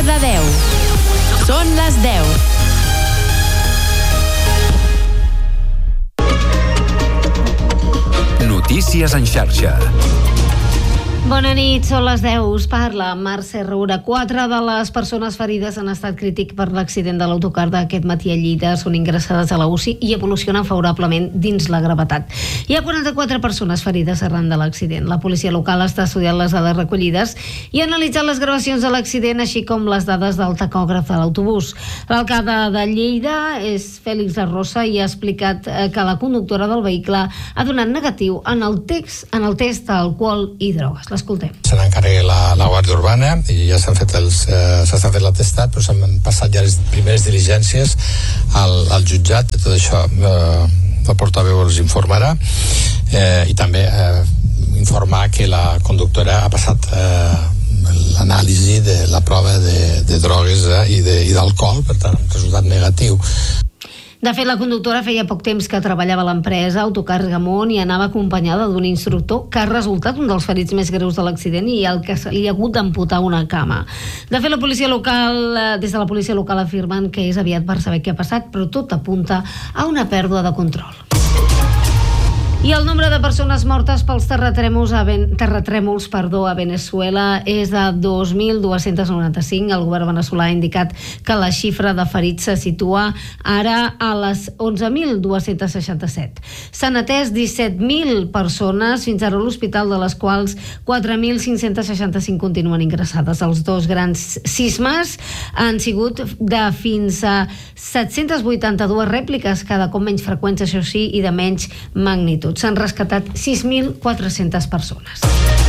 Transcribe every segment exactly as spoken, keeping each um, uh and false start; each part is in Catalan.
quart de deu. Són les deu. Notícies en xarxa. Bona nit, són les deu. Us parla Mercè Roura. Quatre de les persones ferides en estat crític per l'accident de l'autocar d'aquest matí a Lleida són ingressades a la U C I i evolucionen favorablement dins la gravetat. Hi ha quaranta-quatre persones ferides arran de l'accident. La policia local està estudiant les dades recollides i ha analitzat les gravacions de l'accident, així com les dades del tacògraf de l'autobús. L'alcalde de Lleida és Fèlix Arrosa i ha explicat que la conductora del vehicle ha donat negatiu en el text, en el test d'alcohol i drogues. L'escoltem. Se n'encarrega la, la Guàrdia Urbana i ja s'han fet els, eh, s'ha fet l'atestat, però s'han passat ja les primeres diligències al, al jutjat. Tot això eh, el portaveu els informarà eh, i també eh, informar que la conductora ha passat eh, l'anàlisi de la prova de, de drogues eh, i, de, i d'alcohol, per tant, resultat negatiu. De fet, la conductora feia poc temps que treballava a l'empresa Autocars Gamont i anava acompanyada d'un instructor que ha resultat un dels ferits més greus de l'accident i el que li ha hagut d'amputar una cama. De fet, la policia local, des de la policia local afirmen que és aviat per saber què ha passat, però tot apunta a una pèrdua de control. I el nombre de persones mortes pels terratrèmols a, ben, terratrèmols, perdó, a Venezuela és de dos mil dos-cents noranta-cinc. El govern veneçolà ha indicat que la xifra de ferits se situa ara a les onze mil dos-cents seixanta-set. S'han atès disset mil persones fins ara a l'hospital, de les quals quatre mil cinc-cents seixanta-cinc continuen ingressades. Els dos grans sismes han sigut de fins a set-cents vuitanta-dues rèpliques, cada cop menys freqüents, això sí, i de menys magnitud. S'han rescatat sis mil quatre-centes persones.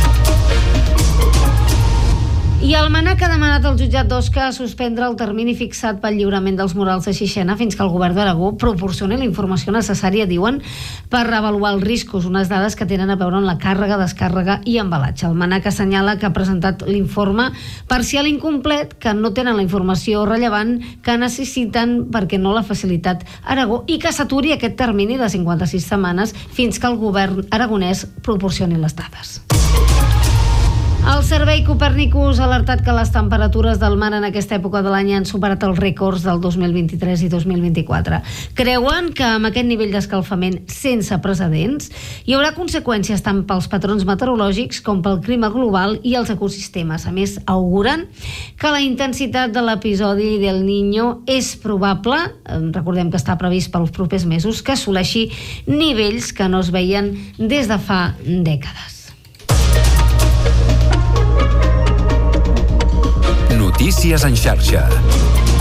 I el MNAC ha demanat al jutjat d'Osca suspendre el termini fixat pel lliurament dels murals de Xixena fins que el govern d'Aragó proporcioni la informació necessària, diuen, per avaluar els riscos, unes dades que tenen a veure amb la càrrega, descàrrega i embalatge. El MNAC assenyala que ha presentat l'informe parcial incomplet, que no tenen la informació rellevant que necessiten perquè no l'ha facilitat Aragó i que s'aturi aquest termini de cinquanta-sis setmanes fins que el govern aragonès proporcioni les dades. El Servei Copernicus ha alertat que les temperatures del mar en aquesta època de l'any han superat els rècords del dos mil vint-i-tres i dos mil vint-i-quatre. Creuen que amb aquest nivell d'escalfament sense precedents hi haurà conseqüències tant pels patrons meteorològics com pel clima global i els ecosistemes. A més, auguren que la intensitat de l'episodi del Niño és probable, recordem que està previst pels propers mesos, que assoleixi nivells que no es veien des de fa dècades. Notícies en xarxa.